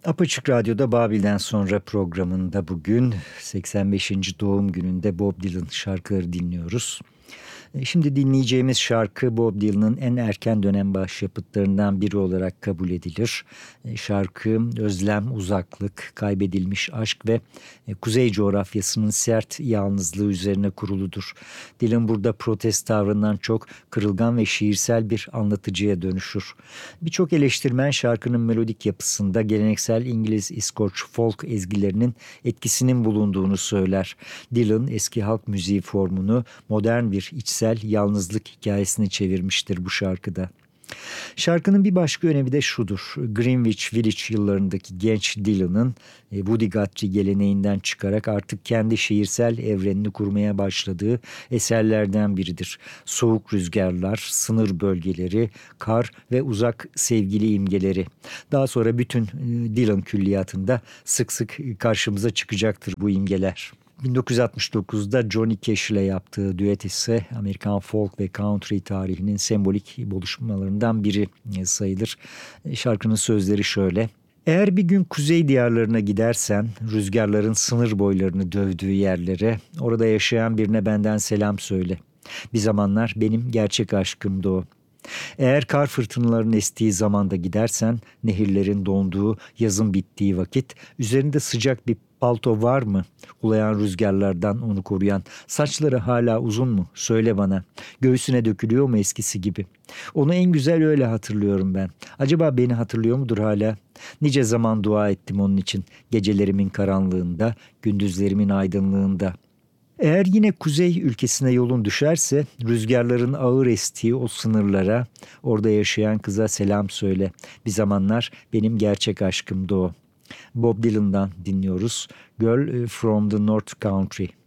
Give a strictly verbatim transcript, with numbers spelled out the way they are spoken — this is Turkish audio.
Apaçık Radyo'da Babil'den sonra programında bugün seksen beşinci doğum gününde Bob Dylan şarkıları dinliyoruz. Şimdi dinleyeceğimiz şarkı Bob Dylan'ın en erken dönem başyapıtlarından biri olarak kabul edilir. Şarkı özlem, uzaklık, kaybedilmiş aşk ve kuzey coğrafyasının sert yalnızlığı üzerine kuruludur. Dylan burada protest tavrından çok kırılgan ve şiirsel bir anlatıcıya dönüşür. Birçok eleştirmen şarkının melodik yapısında geleneksel İngiliz İskoç folk ezgilerinin etkisinin bulunduğunu söyler. Dylan eski halk müziği formunu modern bir içsel yalnızlık hikayesini çevirmiştir bu şarkıda. Şarkının bir başka önemi de şudur. Greenwich Village yıllarındaki genç Dylan'ın Woody Guthrie geleneğinden çıkarak artık kendi şiirsel evrenini kurmaya başladığı eserlerden biridir. Soğuk rüzgarlar, sınır bölgeleri, kar ve uzak sevgili imgeleri. Daha sonra bütün Dylan külliyatında sık sık karşımıza çıkacaktır bu imgeler. bin dokuz yüz altmış dokuzda Johnny Cash ile yaptığı düet ise Amerikan folk ve country tarihinin sembolik buluşmalarından biri sayılır. Şarkının sözleri şöyle: "Eğer bir gün kuzey diyarlarına gidersen, rüzgarların sınır boylarını dövdüğü yerlere, orada yaşayan birine benden selam söyle. Bir zamanlar benim gerçek aşkımdı o. Eğer kar fırtınalarının estiği zamanda gidersen, nehirlerin donduğu, yazın bittiği vakit, üzerinde sıcak bir palto var mı? Ulayan rüzgarlardan onu koruyan. Saçları hala uzun mu? Söyle bana. Göğsüne dökülüyor mu eskisi gibi? Onu en güzel öyle hatırlıyorum ben. Acaba beni hatırlıyor mudur hala? Nice zaman dua ettim onun için. Gecelerimin karanlığında, gündüzlerimin aydınlığında. Eğer yine kuzey ülkesine yolun düşerse, rüzgarların ağır estiği o sınırlara, orada yaşayan kıza selam söyle. Bir zamanlar benim gerçek aşkımdı o." Bob Dylan'dan dinliyoruz. Girl from the North Country.